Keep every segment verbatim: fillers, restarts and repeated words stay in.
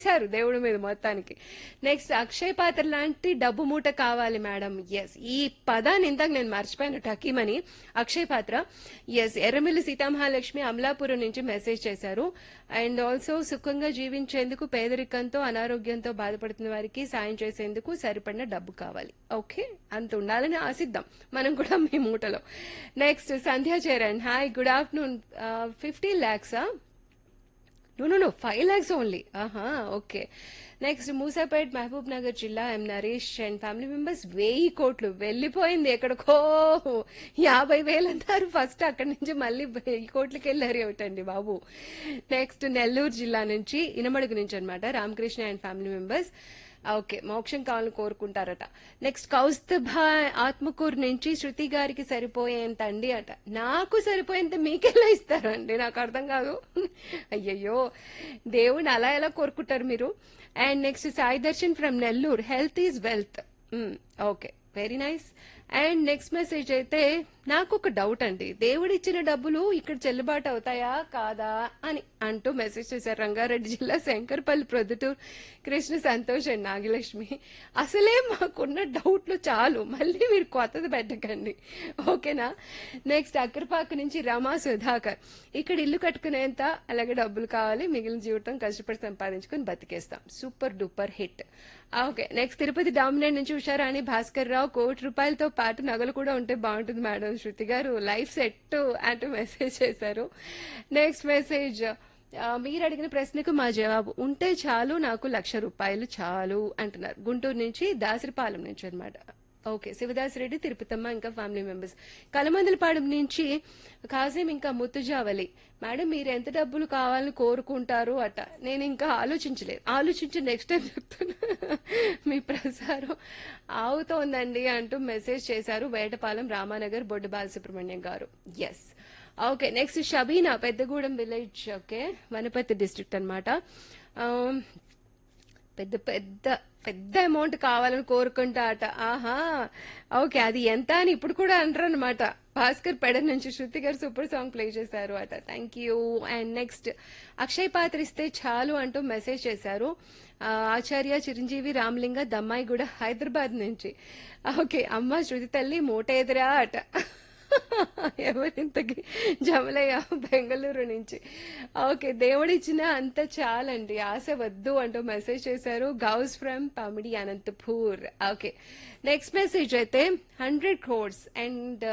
ఇచ్చారు దేవుడి మీద మొత్తానికి. నెక్స్ట్ అక్షయ్ పాత్ర లాంటి డబ్బు మూట కావాలి మేడం. ఎస్, ఈ పదాన్ని ఇందాక నేను మర్చిపోయాను, టకీమని. అక్షయ్ పాత్ర. ఎస్, ఎర్రమిల్లి సీతామహాలక్ష్మి అమలాపురం నుంచి మెసేజ్ చేశారు. అండ్ ఆల్సో సుఖంగా జీవించేందుకు పేదరికంతో అనారోగ్యంతో బాధపడుతున్న వారికి సాయం చేసేందుకు సరిపడిన డబ్బు కావాలి. ఓకే, అంత ఉండాలని ఆశిద్దాం మనం కూడా మీ మూటలో. నెక్స్ట్ సంధ్యా Charan, hi good afternoon. Fifty ల్యాక్సా? No no no five lakhs only. ఆహా, ఓకే. నెక్స్ట్ మూసాపేట్ మహబూబ్ నగర్ జిల్లా ఎం నరేష్ అండ్ ఫ్యామిలీ మెంబర్స్. వెయ్యి కోట్లు వెళ్ళిపోయింది ఎక్కడికో. యాభై వేలు అన్నారు ఫస్ట్, అక్కడి నుంచి మళ్ళీ వెయ్యి కోట్లకి వెళ్ళారు ఏమిటండి బాబు. నెక్స్ట్ నెల్లూరు జిల్లా నుంచి ఇనమడుగు నుంచి అనమాట Ramakrishna and family members. Okay, మోక్షం కావాలని కోరుకుంటారట. నెక్స్ట్ కౌస్తభ ఆత్మకూరు నుంచి శృతి గారికి సరిపోయేంత అండి అట. నాకు సరిపోయేంత మీకెలా ఇస్తారండి, నాకు అర్థం కాదు. అయ్యయ్యో, దేవుని అలా ఎలా కోరుకుంటారు మీరు. And next Sai Darshan from Nellore, health is wealth. Okay, very nice. And next message అయితే, నాకు ఒక డౌట్ అండి, దేవుడిచ్చిన డబ్బులు ఇక్కడ చెల్లుబాటు అవుతాయా కాదా అని అంటూ మెసేజ్ చేశారు రంగారెడ్డి జిల్లా శంకర్పల్లి ప్రొద్దుటూరు కృష్ణ సంతోష్ అండ్ నాగలక్ష్మి. అసలే మాకున్న డౌట్లు చాలు, మళ్ళీ మీరు కొత్తది పెట్టకండి, ఓకేనా. నెక్స్ట్ అక్కరపాక నుంచి రమా సుధాకర్, ఇక్కడ ఇల్లు కట్టుకునేంత అలాగే డబ్బులు కావాలి, మిగిలిన జీవితం కష్టపడి సంపాదించుకుని బతికేస్తాం. Super duper hit. Okay, next Tirupati dominate నుంచి ఉషారాణి భాస్కర్ రావు, కోటి రూపాయలతో పాటు నగలు కూడా ఉంటే బాగుంటుంది మేడం. శృతి గారు లైఫ్ సెట్ అంటూ మెసేజ్ చేశారు. నెక్స్ట్ మెసేజ్, మీరు అడిగిన ప్రశ్నకు మా జవాబు ఉంటే చాలు, నాకు లక్ష రూపాయలు చాలు అంటున్నారు. గుంటూరు నుంచి దాసరిపాలెం నుంచి అనమాట. ఓకే, శివదాస్ రెడ్డి, తిరుపతమ్మ ఇంకా ఫ్యామిలీ మెంబర్స్. కలమందలపాడు నుంచి కాసేం ఇంకా ముత్తుజావలి, మేడం మీరు ఎంత డబ్బులు కావాలని కోరుకుంటారు అట. నేను ఇంకా ఆలోచించలేదు, ఆలోచించి నెక్స్ట్ టైం చెప్తున్నా. మీ ప్రసారం ఆగుతోందండి అంటూ మెసేజ్ చేశారు వేటపాలెం రామానగర్ బొడ్డు బాలసుబ్రహ్మణ్యం గారు. Yes, okay. Next Shabina, Peddagudem village, okay, Wanaparthy district అనమాట. పెద్ద పెద్ద పెద్ద అమౌంట్ కావాలని కోరుకుంటా అట. ఆహా, ఓకే, అది ఎంత అని ఇప్పుడు కూడా అంటారు అనమాట. భాస్కర్ పెడ నుంచి శృతి గారు సూపర్ సాంగ్ ప్లే చేశారు అట. Thank you. And next Akshay పాత్ర ఇస్తే చాలు అంటూ మెసేజ్ చేశారు ఆచార్య చిరంజీవి రామలింగ దమ్మాయిగూడ హైదరాబాద్ నుంచి. ఓకే, అమ్మ శృతి తల్లి మూట ఎదురా అట. ఎవరింతకి జమలయ్య బెంగళూరు నుంచి. ఓకే, దేవుడిచ్చిన అంత చాలండి, ఆశ వద్దు అంటూ మెసేజ్ చేశారు Ghouse from Pamidi Anantapur. Okay, next message అయితే hundred crores and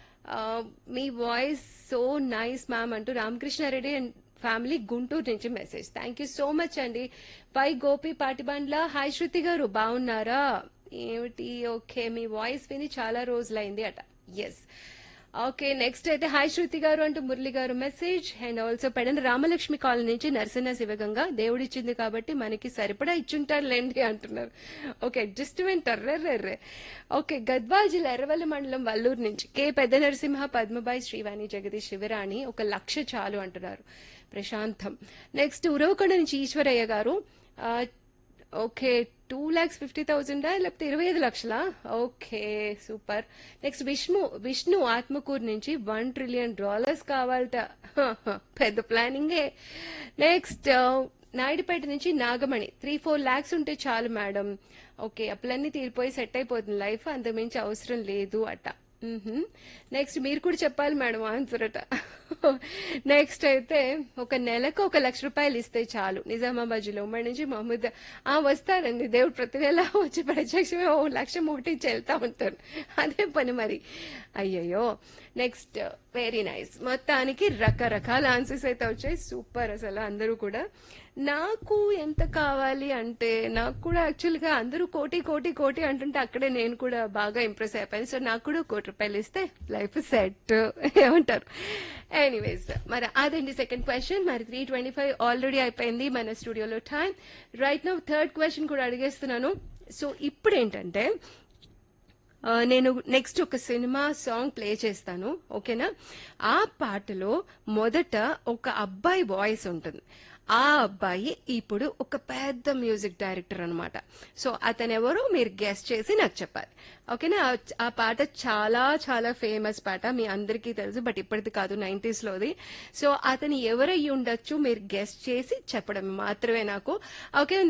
me voice so nice ma'am అంటూ రామకృష్ణారెడ్డి అండ్ ఫ్యామిలీ గుంటూరు నుంచి message. Thank you so much అండి. పై గోపి పాటిబండ్ల, హాయ్ శృతి గారు బాగున్నారా ఏమిటి. ఓకే, మీ వాయిస్ విని చాలా రోజులైంది అట. Yes, okay. నెక్స్ట్ అయితే హాయ్ శృతి గారు అంటూ మురళి గారు message. And also Pedana Ramalakshmi colony నుంచి నరసన్న శివగంగా, దేవుడిచ్చింది కాబట్టి మనకి సరిపడా ఇచ్చుంటారులేండి అంటున్నారు. Okay, adjustment అర్రెర్రెర్రే. ఓకే, గద్వాల్ జిల్లా ఎర్రవల్లి మండలం వల్లూరు నుంచి కె పెద్ద నరసింహ, పద్మబాయి, శ్రీవాణి, జగదీష్, శివరాణి, ఒక లక్ష చాలు అంటున్నారు ప్రశాంతం. నెక్స్ట్ ఉరవకొండ నుంచి ఈశ్వరయ్య గారు, ఓకే, టూ ల్యాక్స్ ఫిఫ్టీ థౌసండా లేకపోతే ఇరవై ఐదు లక్షలా. Okay, super. Next Vishnu Vishnu Atmakur నుంచి వన్ ట్రిలియన్ డాలర్స్ కావాలట. పెద్ద ప్లానింగే. నెక్స్ట్ నాయుడుపేట నుంచి నాగమణి, త్రీ ఫోర్ ల్యాక్స్ ఉంటే చాలు మేడం. ఓకే, అప్పులన్నీ తీరిపోయి సెట్ అయిపోతుంది లైఫ్, అంతమించి అవసరం లేదు అట. నెక్స్ట్ మీరు కూడా చెప్పాలి మేడం ఆన్సర్ అట. నెక్స్ట్ అయితే ఒక నెలకు ఒక లక్ష రూపాయలు ఇస్తే చాలు, నిజామాబాద్ జిల్లా ఉమ్మడి నుంచి మహమ్మద్. ఆ వస్తారండి, దేవుడు ప్రతి నెల వచ్చి ప్రత్యక్షమే ఓ లక్ష మూటించి వెళ్తా ఉంటారు, అదే పని మరి. అయ్యయ్యో. నెక్స్ట్ వెరీ నైస్, మొత్తానికి రకరకాల ఆన్సర్స్ అయితే వచ్చాయి. సూపర్ అసలు అందరూ కూడా. నాకు ఎంత కావాలి అంటే, నాకు కూడా యాక్చువల్ గా అందరూ కోటి కోటి కోటి అంటుంటే అక్కడే నేను కూడా బాగా ఇంప్రెస్ అయిపోయాను. సో నాకు కూడా కోటి రూపాయలు ఇస్తే లైఫ్ సెట్ ఏమంటారు. ఎనీవేస్, మరి అదండి సెకండ్ క్వశ్చన్. మరి త్రీ ట్వంటీ ఫైవ్ ఆల్రెడీ అయిపోయింది మన స్టూడియోలో time. Right now third question కూడా అడిగేస్తున్నాను. సో ఇప్పుడు ఏంటంటే, నేను నెక్స్ట్ ఒక సినిమా సాంగ్ ప్లే చేస్తాను, ఓకేనా. ఆ పాటలో మొదట ఒక అబ్బాయి వాయిస్ ఉంటుంది. ఆ అబ్బాయి ఇప్పుడు ఒక పెద్ద మ్యూజిక్ డైరెక్టర్ అన్నమాట. సో అతను ఎవరో మీరు గెస్ట్ చేసి నాకు చెప్పాలి. ఓకేనా? ఆ ఆ పాట చాలా చాలా ఫేమస్ పాట. మీ అందరికీ తెలుసు. బట్ ఇప్పటిది కాదు, నైంటీస్ లోది. సో అతను ఎవరై ఉండొచ్చు మీరు గెస్ట్ చేసి చెప్పడం మాత్రమే నాకు. ఓకే.